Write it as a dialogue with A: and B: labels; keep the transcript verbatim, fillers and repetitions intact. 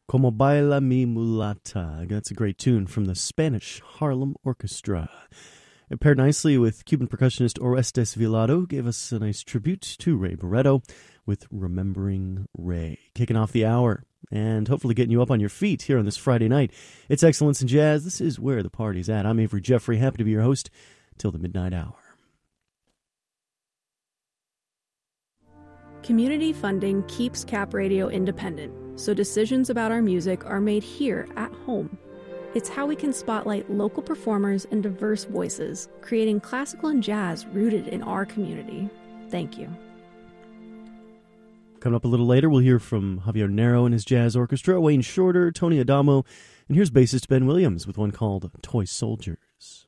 A: Como Baila Mi Mulata. That's a great tune from the Spanish Harlem Orchestra. It paired nicely with Cuban percussionist Orestes Villado, who gave us a nice tribute to Ray Barretto with Remembering Ray. Kicking off the hour and hopefully getting you up on your feet here on this Friday night. It's Excellence in Jazz. This is where the party's at. I'm Avery Jeffrey, happy to be your host till the midnight hour.
B: Community funding keeps Cap Radio independent, so decisions about our music are made here at home. It's how we can spotlight local performers and diverse voices, creating classical and jazz rooted in our community. Thank you.
A: Coming up a little later, we'll hear from Javier Nero and his jazz orchestra, Wayne Shorter, Tony Adamo, and here's bassist Ben Williams with one called Toy Soldiers.